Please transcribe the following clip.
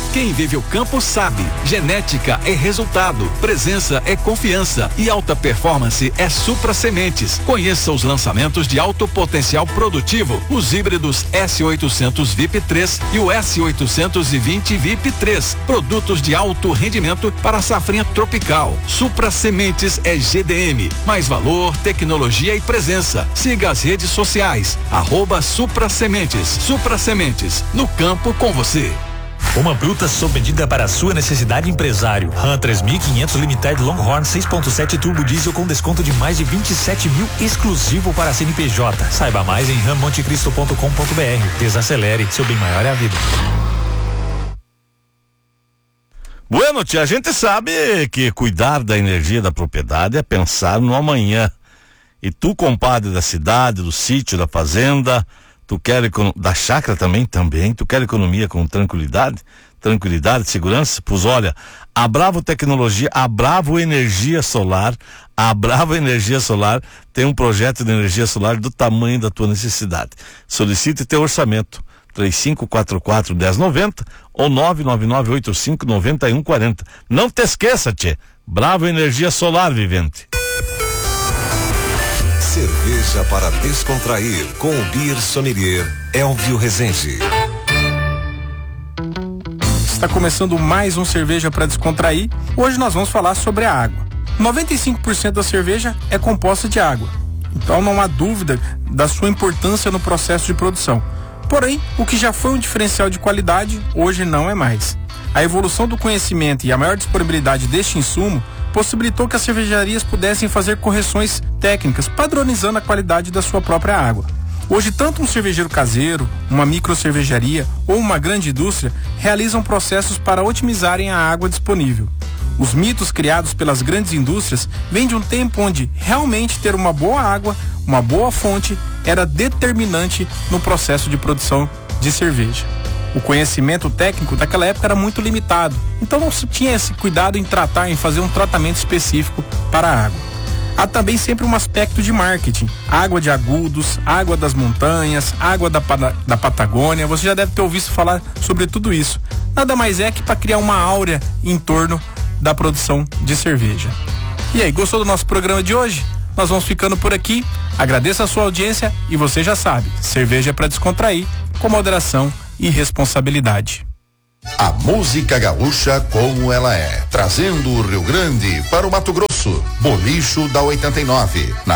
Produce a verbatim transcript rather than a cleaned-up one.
Quem vive o campo sabe. Genética é resultado, presença é confiança e alta performance é Supra Sementes. Conheça os lançamentos de alto potencial produtivo, os híbridos S oitocentos V I P três e o S oitocentos e vinte V I P três. Produtos de alto rendimento para a safrinha tropical. Supra Sementes é G D M. Mais valor, tecnologia e presença. Siga as redes sociais. Arroba Supra Sementes. Supra Sementes. No campo com você. Uma bruta sob medida para a sua necessidade, empresário. Ram três mil e quinhentos Limited Longhorn seis ponto sete Turbo Diesel com desconto de mais de vinte e sete mil, exclusivo para C N P J. Saiba mais em ram monte cristo ponto com ponto b r. Desacelere, seu bem maior é a vida. Bueno, tia, a gente sabe que cuidar da energia da propriedade é pensar no amanhã. E tu, compadre da cidade, do sítio, da fazenda, tu quer econo... da chácara também, também, tu quer economia com tranquilidade, tranquilidade, segurança? Pois olha, a Bravo Tecnologia, a Bravo Energia Solar, a Bravo Energia Solar tem um projeto de energia solar do tamanho da tua necessidade. Solicite teu orçamento, três cinco quatro quatro, um zero nove zero ou nove nove nove oito cinco nove um quatro zero. Não te esqueça, tchê, Bravo Energia Solar, vivente. Cerveja para descontrair com o Beer Sommelier Elvio Rezende. Está começando mais um Cerveja para Descontrair. Hoje nós vamos falar sobre a água. noventa e cinco por cento da cerveja é composta de água. Então não há dúvida da sua importância no processo de produção. Porém, o que já foi um diferencial de qualidade, hoje não é mais. A evolução do conhecimento e a maior disponibilidade deste insumo possibilitou que as cervejarias pudessem fazer correções técnicas, padronizando a qualidade da sua própria água. Hoje, tanto um cervejeiro caseiro, uma micro cervejaria ou uma grande indústria realizam processos para otimizarem a água disponível. Os mitos criados pelas grandes indústrias vêm de um tempo onde realmente ter uma boa água, uma boa fonte, era determinante no processo de produção de cerveja. O conhecimento técnico daquela época era muito limitado, então não se tinha esse cuidado em tratar, em fazer um tratamento específico para a água. Há também sempre um aspecto de marketing, água de Agudos, água das montanhas, água da, da Patagônia, você já deve ter ouvido falar sobre tudo isso. Nada mais é que para criar uma áurea em torno da produção de cerveja. E aí, gostou do nosso programa de hoje? Nós vamos ficando por aqui, agradeço a sua audiência e você já sabe, cerveja é para descontrair, com moderação e responsabilidade. A música gaúcha como ela é, trazendo o Rio Grande para o Mato Grosso. Bolicho da oitenta e nove, na